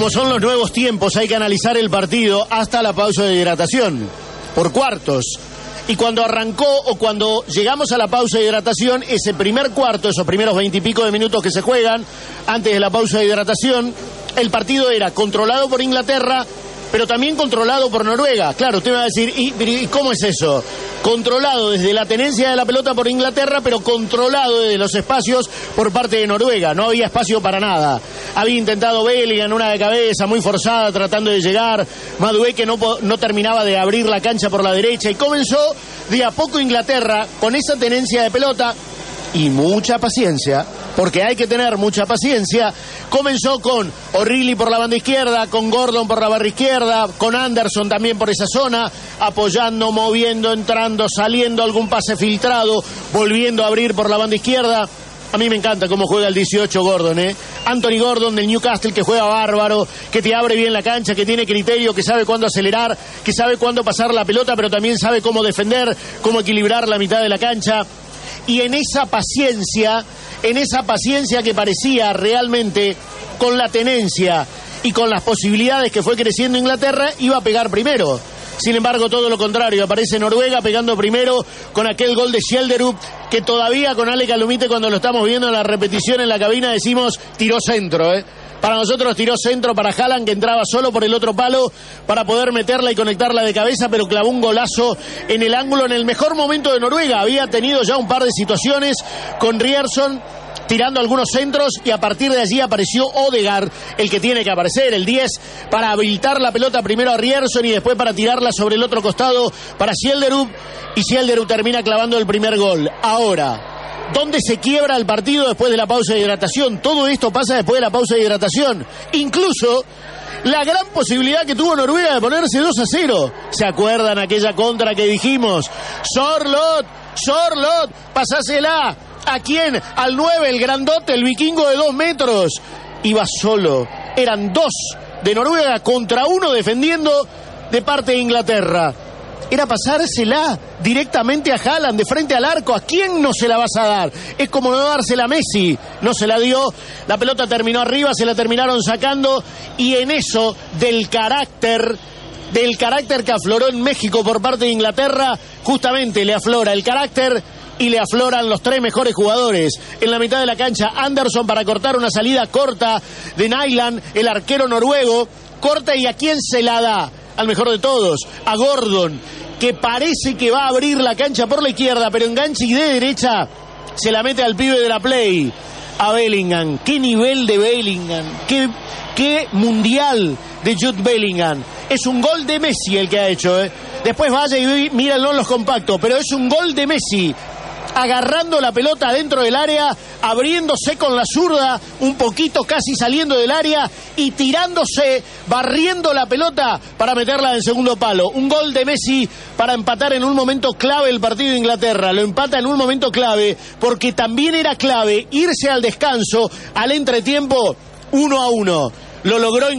Como son los nuevos tiempos, hay que analizar el partido hasta la pausa de hidratación, por cuartos. Y cuando arrancó o cuando llegamos a la pausa de hidratación, ese primer cuarto, esos primeros 20 y pico de minutos que se juegan antes de la pausa de hidratación, el partido era controlado por Inglaterra, pero también controlado por Noruega. Claro, usted me va a decir, ¿y cómo es eso? Controlado desde la tenencia de la pelota por Inglaterra, pero controlado desde los espacios por parte de Noruega. No había espacio para nada. Había intentado Bellingham una de cabeza, muy forzada, tratando de llegar. Madueke no terminaba de abrir la cancha por la derecha. Y comenzó de a poco Inglaterra con esa tenencia de pelota y mucha paciencia, porque hay que tener mucha paciencia. Comenzó con O'Reilly por la banda izquierda, con Gordon por la barra izquierda, con Anderson también por esa zona, apoyando, moviendo, entrando, saliendo, algún pase filtrado, volviendo a abrir por la banda izquierda. A mí me encanta cómo juega el 18 Gordon, Anthony Gordon del Newcastle, que juega bárbaro, que te abre bien la cancha, que tiene criterio, que sabe cuándo acelerar, que sabe cuándo pasar la pelota, pero también sabe cómo defender, cómo equilibrar la mitad de la cancha. Y en esa paciencia que parecía realmente, con la tenencia y con las posibilidades que fue creciendo Inglaterra, iba a pegar primero. Sin embargo, todo lo contrario, aparece Noruega pegando primero con aquel gol de Schjelderup, que todavía con Ale Calumite, cuando lo estamos viendo en la repetición en la cabina, decimos tiró centro, Para nosotros tiró centro para Haaland, que entraba solo por el otro palo para poder meterla y conectarla de cabeza, pero clavó un golazo en el ángulo en el mejor momento de Noruega. Había tenido ya un par de situaciones con Ryerson tirando algunos centros, y a partir de allí apareció Odegaard, el que tiene que aparecer, el 10, para habilitar la pelota primero a Ryerson y después para tirarla sobre el otro costado para Schjelderup, y Schjelderup termina clavando el primer gol. Ahora, ¿dónde se quiebra el partido después de la pausa de hidratación? Todo esto pasa después de la pausa de hidratación. Incluso la gran posibilidad que tuvo Noruega de ponerse 2-0. ¿Se acuerdan aquella contra que dijimos? Sorloth, pasásela. ¿A quién? Al 9, el grandote, el vikingo de 2 metros. Iba solo. Eran 2 de Noruega contra 1 defendiendo de parte de Inglaterra. Era pasársela directamente a Haaland, de frente al arco. ¿A quién no se la vas a dar? Es como no dársela a Messi. No se la dio. La pelota terminó arriba, se la terminaron sacando. Y en eso del carácter que afloró en México por parte de Inglaterra, justamente le aflora el carácter y le afloran los 3 mejores jugadores. En la mitad de la cancha, Anderson para cortar una salida corta de Nyland, el arquero noruego. Corta, ¿y a quién se la da? Al mejor de todos, a Gordon, que parece que va a abrir la cancha por la izquierda, pero engancha y de derecha se la mete al pibe de la Play, a Bellingham. ¡Qué nivel de Bellingham! ¡Qué mundial de Jude Bellingham! Es un gol de Messi el que ha hecho, Después vaya y mírenlo en los compactos, pero es un gol de Messi, agarrando la pelota dentro del área, abriéndose con la zurda, un poquito casi saliendo del área y tirándose, barriendo la pelota para meterla en el segundo palo. Un gol de Messi para empatar en un momento clave el partido de Inglaterra. Lo empata en un momento clave, porque también era clave irse al descanso, al entretiempo, 1-1. Lo logró